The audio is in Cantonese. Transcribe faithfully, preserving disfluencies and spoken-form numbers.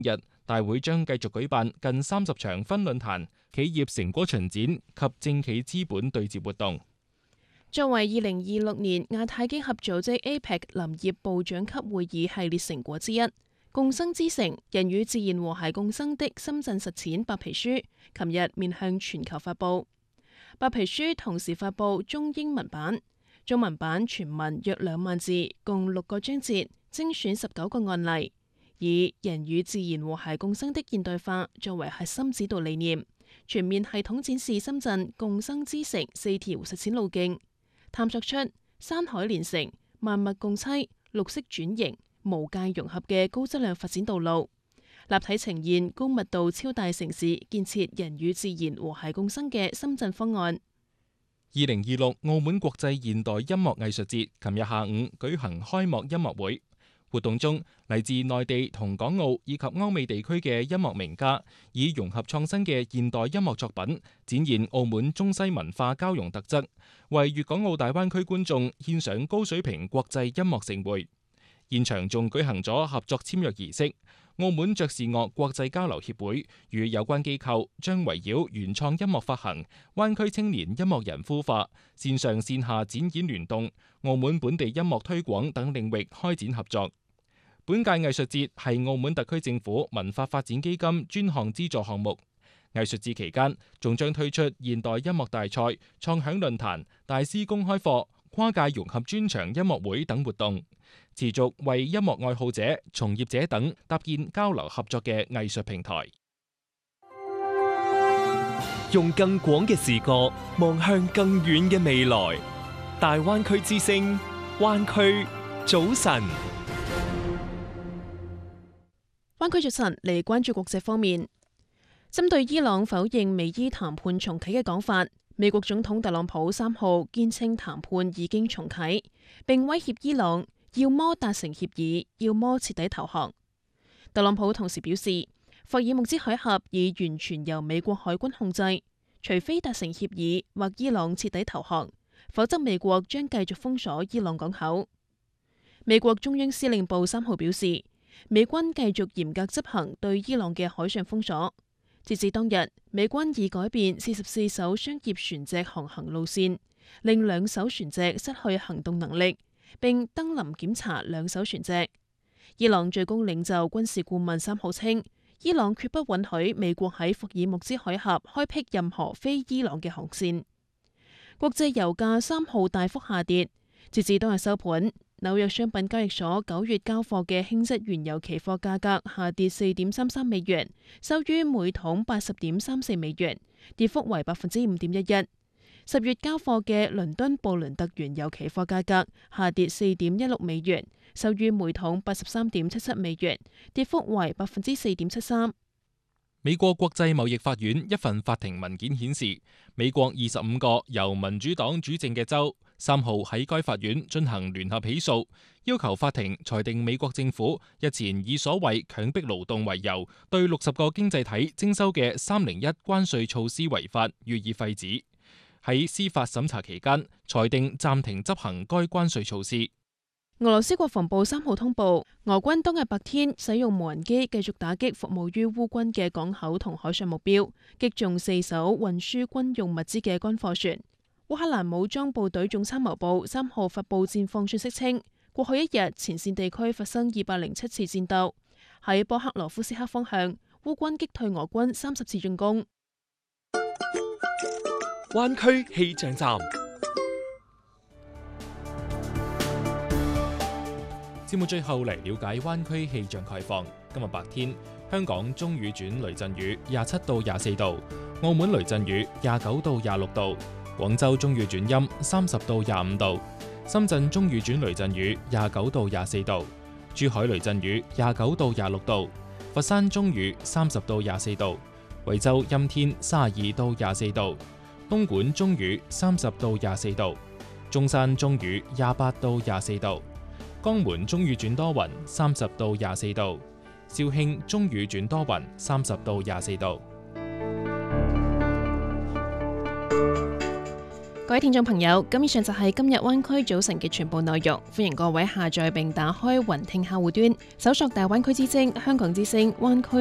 日，大會將繼續舉辦近三十場分論壇、企業成果巡展及政企資本對接活動。 作為二零二六年亞太經合組織 A P E C 林業部長級會議系列成果之一，共生之城人與自然和諧共生的深圳實踐白皮書，琴日面向全球發布。白皮書同時發布中英文版，中文版全文約兩萬字，共六個章節，精選十九個案例，以人與自然和諧共生的現代化作為核心指導理念，全面系統展示深圳共生之城四條實踐路徑，探索出山海連城、萬物共棲、綠色轉型、無界融合嘅高質量發展道路，立體呈現高密度超大城市建設人與自然和諧共生嘅深圳方案。 二零二六澳門國際現代音樂藝術節琴日下午舉行開幕音樂會，活動中嚟自內地同港澳以及歐美地區嘅音樂名家，以融合創新嘅現代音樂作品，展現澳門中西文化交融特質，為粵港澳大灣區觀眾獻上高水平國際音樂盛會。現場仲舉行咗合作簽約儀式，澳門爵士樂國際交流協會與有關機構將圍繞原創音樂發行、灣區青年音樂人孵化、線上線下展演聯動、澳門本地音樂推廣等領域開展合作。本屆藝術節係澳門特區政府文化發展基金專項資助項目。藝術節期間仲將推出現代音樂大賽、創響論壇、大師公開課、跨界融合專場音樂會等活動，持續為音樂愛好者、從業者等搭建交流合作嘅藝術平台。 用更廣嘅視角望向更遠嘅未來，大灣區之聲，灣區早晨。 灣區早晨嚟關注國際方面，針對伊朗否認美伊談判重啟嘅講法，美國總統特朗普三號堅稱談判已經重啟，並威脅伊朗要麼達成協議，要麼徹底投降。特朗普同時表示，霍爾木茲海峽已完全由美國海軍控制，除非達成協議或伊朗徹底投降，否則美國將繼續封鎖伊朗港口。美國中央司令部三號表示，美軍繼續嚴格執行對伊朗嘅海上封鎖。截至當日，美軍已改變四十四艘商業船隻航行路線，令兩艘船隻失去行動能力，並登臨檢查兩艘船隻。伊朗最高領袖軍事顧問三號稱，伊朗決不允許美國喺霍爾木茲海峽開闢任何非伊朗嘅航線。國際油價三號大幅下跌，截至當日收盤，紐約商品交易所九月交貨嘅輕質原油期貨價格下跌四點三三美元，收於每桶八十點三四美元，跌幅為百分之五點一一。十月交貨嘅倫敦布倫特原油期貨價格下跌四點一六美元，收於每桶八十三點七七美元，跌幅為百分之四點七三。 美國國際貿易法院一份法庭文件顯示，美國二十五個由民主黨主政嘅州三號喺該法院進行聯合起訴，要求法庭裁定美國政府日前以所謂強迫勞動為由，對六十個經濟體徵收嘅三零一關稅措施違法，予以廢止。喺司法審查期間，裁定暫停執行該關稅措施。 俄羅斯國防部三號通報，俄軍當日白天使用無人機繼續打擊服務於烏軍嘅港口同海上目標，擊中四艘運輸軍用物資嘅軍貨船。烏克蘭武裝部隊總參謀部三號發布戰況信息稱，過去一日前線地區發生二百零七次戰鬥，喺波克羅夫斯克方向，烏軍擊退俄軍三十次進攻。 灣區氣象站。 節目最後嚟了解灣區氣象概況。今日白天，香港中雨轉雷陣雨，廿七到廿四度；澳門雷陣雨，廿九到廿六度；廣州中雨轉陰，三十到廿五度；深圳中雨轉雷陣雨，廿九到廿四度；珠海雷陣雨，廿九到廿六度；佛山中雨，三十到廿四度；惠州陰天，三十二到廿四度；東莞中雨，三十到廿四度；中山中雨，廿八到廿四度。江門中雨轉多雲，三十到廿四度；肇慶中雨轉多雲，三十到廿四度。 各位聽眾朋友，咁以上就係今日灣區早晨嘅全部內容，歡迎各位下載並打開雲聽客戶端，搜索大灣區之聲、香港之聲、灣區